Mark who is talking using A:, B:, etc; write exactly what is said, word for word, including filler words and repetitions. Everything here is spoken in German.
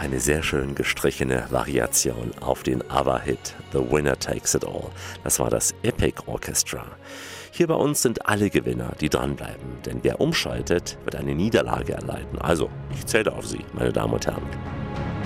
A: Eine sehr schön gestrichene Variation auf den ABBA-Hit The Winner Takes It All. Das war das Epic Orchestra. Hier bei uns sind alle Gewinner, die dranbleiben, denn wer umschaltet, wird eine Niederlage erleiden. Also, ich zähle auf Sie, meine Damen und Herren.